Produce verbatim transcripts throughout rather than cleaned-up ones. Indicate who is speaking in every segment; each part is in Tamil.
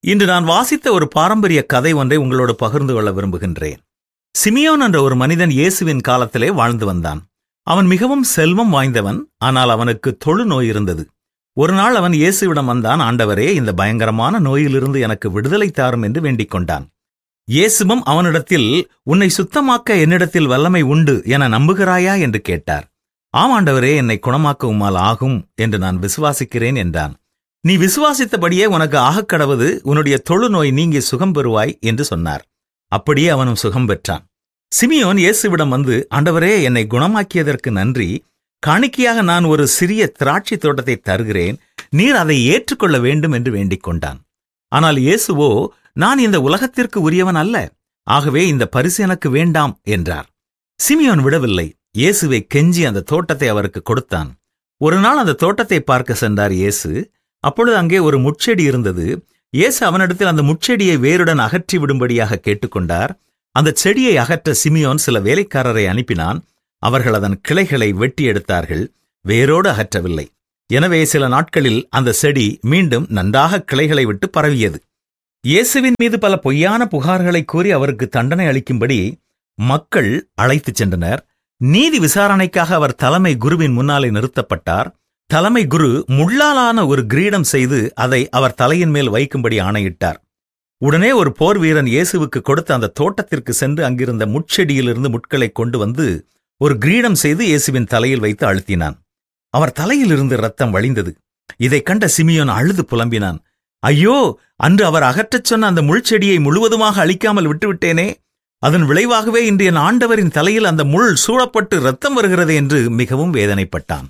Speaker 1: இன்று நான் வாசித்த ஒரு பாரம்பரிய கதை ஒன்றை உங்களோடு பகிர்ந்து கொள்ள விரும்புகின்றேன். சிமியோன் என்ற ஒரு மனிதன் இயேசுவின் காலத்திலே வாழ்ந்து வந்தான். அவன் மிகவும் செல்வம் வாய்ந்தவன். ஆனால் அவனுக்கு தொழுநோய் இருந்தது. ஒரு நாள் அவன் இயேசுவிடம் வந்தான். ஆண்டவரே, இந்த பயங்கரமான நோயிலிருந்து எனக்கு விடுதலை தாரும் என்று வேண்டிக் கொண்டான். இயேசுவும் அவனிடத்தில், உன்னை சுத்தமாக்க என்னிடத்தில் வல்லமை உண்டு என நம்புகிறாயா என்று கேட்டார். ஆம் ஆண்டவரே, என்னை குணமாக்க உம்மால் ஆகும் என்று நான் விசுவாசிக்கிறேன் என்றான். நீ விசுவாசித்தபடியே உனக்கு ஆகக்கடவது, உன்னுடைய தொழுநோய் நீங்கி சுகம் பெறுவாய் என்று சொன்னார். அப்படியே அவனும் சுகம் பெற்றான். சிமியோன் இயேசுவிடம் வந்து, ஆண்டவரே, என்னை குணமாக்கியதற்கு நன்றி. காணிக்கையாக நான் ஒரு சிறிய திராட்சை தோட்டத்தை தருகிறேன், நீர் அதை ஏற்றுக்கொள்ள வேண்டும் என்று வேண்டிக் கொண்டான். ஆனால் இயேசுவோ, நான் இந்த உலகத்திற்கு உரியவன் அல்ல, ஆகவே இந்த பரிசு எனக்கு வேண்டாம் என்றார். சிமியோன் விடவில்லை. இயேசுவை கெஞ்சி அந்த தோட்டத்தை அவருக்கு கொடுத்தான். ஒரு நாள் அந்த தோட்டத்தை பார்க்க சென்றார் இயேசு. அப்பொழுது அங்கே ஒரு முட்செடி இருந்தது. இயேசு அவனிடத்தில் அந்த முட்செடியை வேருடன் அகற்றி விடும்படியாக கேட்டுக்கொண்டார். அந்த செடியை அகற்ற சிமியோன் சில வேலைக்காரரை அனுப்பினான். அவர்கள் அதன் கிளைகளை வெட்டி எடுத்தார்கள், வேரோடு அகற்றவில்லை. எனவே சில நாட்களில் அந்த செடி மீண்டும் நன்றாக கிளைகளை விட்டு பரவியது. இயேசுவின் மீது பல பொய்யான புகார்களை கூறி அவருக்கு தண்டனை அளிக்கும்படி மக்கள் அழைத்துச் சென்றனர். நீதி விசாரணைக்காக அவர் தலைமை குருவின் முன்னாலே நிறுத்தப்பட்டார். தலைமை குரு முள்ளாலான ஒரு கிரீடம் செய்து அதை அவர் தலையின் மேல் வைக்கும்படி ஆணையிட்டார். உடனே ஒரு போர் வீரன் இயேசுவுக்கு கொடுத்த அந்த தோட்டத்திற்கு சென்று அங்கிருந்த முட்செடியிலிருந்து முட்களை கொண்டு வந்து ஒரு கிரீடம் செய்து இயேசுவின் தலையில் வைத்து அழுத்தினான். அவர் தலையிலிருந்து இரத்தம் வழிந்தது. இதைக் கண்ட சிமியோன் அழுது புலம்பினான். ஐயோ, அன்று அவர் அகற்றச் சொன்ன அந்த முள்செடியை முழுவதுமாக அழிக்காமல் விட்டுவிட்டேனே. அதன் விளைவாகவே இன்று என் ஆண்டவரின் தலையில் அந்த முள் சூழப்பட்டு இரத்தம் வருகிறது என்று மிகவும் வேதனைப்பட்டான்.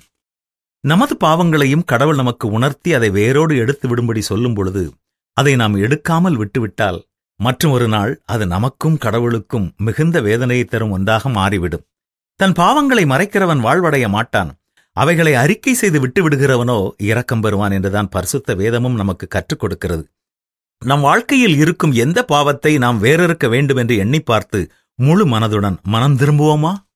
Speaker 1: நமது பாவங்களையும் கடவுள் நமக்கு உணர்த்தி அதை வேரோடு எடுத்து விடும்படி சொல்லும் பொழுது அதை நாம் எடுக்காமல் விட்டுவிட்டால் மற்றும் ஒரு நாள் அது நமக்கும் கடவுளுக்கும் மிகுந்த வேதனையை தரும் ஒன்றாக மாறிவிடும். தன் பாவங்களை மறைக்கிறவன் வாழ்வடைய மாட்டான். அவைகளை அறிக்கை செய்து விட்டு விடுகிறவனோ இரக்கம் பெறுவான் என்றுதான் பரிசுத்த வேதமும் நமக்கு கற்றுக் கொடுக்கிறது. நம் வாழ்க்கையில் இருக்கும் எந்த பாவத்தை நாம் வேறறுக்க வேண்டும் என்று எண்ணி பார்த்து முழு மனதுடன் மனம் திரும்புவோமா?